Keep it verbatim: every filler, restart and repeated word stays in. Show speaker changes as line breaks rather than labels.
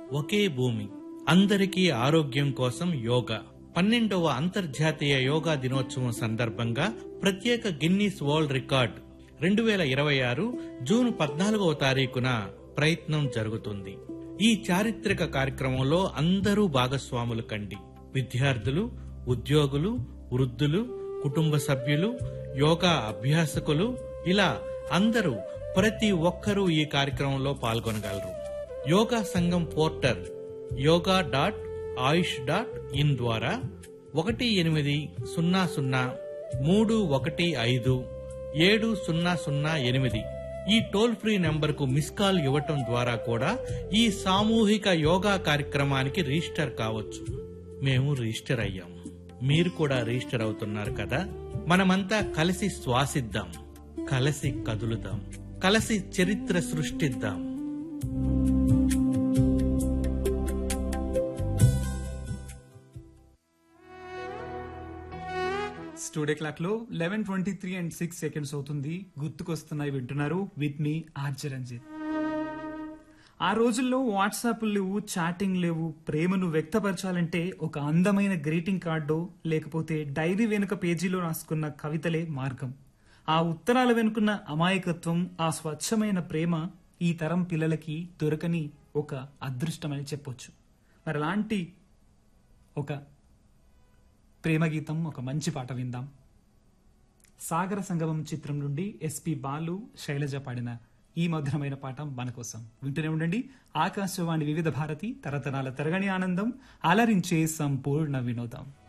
ఒకే భూమి, అందరికీ ఆరోగ్యం కోసం యోగా. పన్నెండవ అంతర్జాతీయ యోగా దినోత్సవం సందర్భంగా ప్రత్యేక గిన్నీస్ వరల్డ్ రికార్డ్ రెండు వేల ఇరవై ఆరు జూన్ పద్నాలుగవ తారీఖున ప్రయత్నం జరుగుతుంది. ఈ చారిత్రక కార్యక్రమంలో అందరూ భాగస్వాములు కండి. విద్యార్థులు, ఉద్యోగులు, వృద్ధులు, కుటుంబ సభ్యులు, యోగా అభ్యాసకులు, ఇలా అందరూ ప్రతి ఒక్కరూ ఈ కార్యక్రమంలో పాల్గొనగలరు. యోగా సంఘం portal yoga dot Ayush dot in ద్వారా ఒకటి ఎనిమిది సున్నా సున్నా మూడు ఒకటి ఐదు ఏడు సున్నా సున్నా ఎనిమిది ఈ టోల్ ఫ్రీ నెంబర్కు మిస్ కాల్ ఇవ్వటం ద్వారా కూడా ఈ సామూహిక యోగా కార్యక్రమానికి రిజిస్టర్ కావచ్చు. మేము రిజిస్టర్ అయ్యాం, మీరు కూడా రిజిస్టర్ అవుతున్నారు కదా. మనమంతా కలిసి శ్వాసిద్దాం, కలిసి కదులుదాం, కలిసి చరిత్ర సృష్టిద్దాం.
స్టూడియో క్లాక్ లో eleven twenty three and six seconds అవుతుంది. గుర్తుకొస్తున్నాయి వింటున్నారు విత్ మీ ఆర్జే రంజిత్. ఆ రోజుల్లో వాట్సాప్ లేవు, చాటింగ్ లేవు. ప్రేమను వ్యక్తపరచాలంటే ఒక అందమైన గ్రీటింగ్ కార్డో లేకపోతే డైరీ వెనుక పేజీలో రాసుకున్న కవితలే మార్గం. ఆ ఉత్తరాల వెనుకున్న అమాయకత్వం, ఆ స్వచ్ఛమైన ప్రేమ ఈ తరం పిల్లలకి దొరకని ఒక అదృష్టమని చెప్పొచ్చు. మరి అలాంటి ఒక ప్రేమ గీతం, ఒక మంచి పాట విందాం. సాగర సంగమం చిత్రం నుండి ఎస్పి బాలు, శైలజ పాడిన ఈ మధురమైన పాట మన కోసం. వింటూనే ఉండండి ఆకాశవాణి వివిధ భారతి, తరతరాల తరగని ఆనందం, అలరించే సంపూర్ణ వినోదం.